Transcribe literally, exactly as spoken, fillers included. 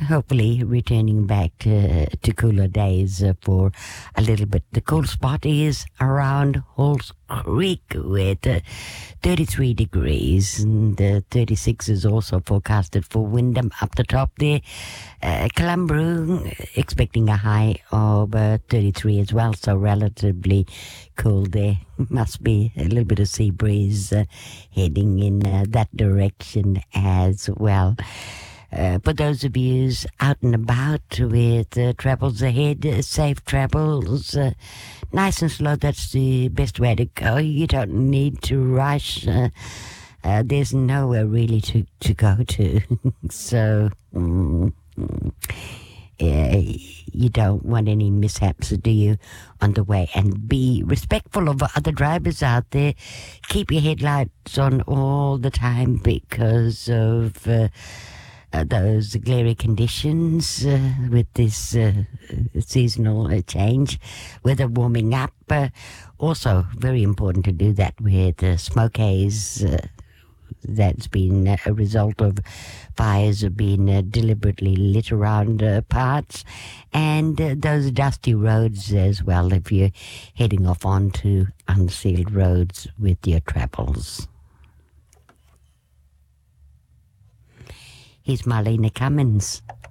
hopefully returning back to, to cooler days uh, for a little bit. The cool spot is around Halls Creek with uh, thirty-three degrees, and uh, thirty-six is also forecasted for Wyndham up the top there. Uh, Columbrook expecting a high of uh, thirty-three as well, so relatively cool there. Must be a little bit of sea breeze uh, heading in uh, that direction as well. Uh, for those of you out and about with uh, travels ahead, uh, safe travels, uh, nice and slow, that's the best way to go. You don't need to rush. Uh, uh, there's nowhere really to, to go to. so, mm, mm, yeah, you don't want any mishaps, do you, on the way? And be respectful of other drivers out there. Keep your headlights on all the time because of... Uh, Uh, those glary conditions uh, with this uh, seasonal uh, change, weather warming up. Uh, also, very important to do that with uh, smoke haze uh, that's been uh, a result of fires have been uh, deliberately lit around uh, parts, and uh, those dusty roads as well if you're heading off onto unsealed roads with your travels. Here's Marlena Cummins.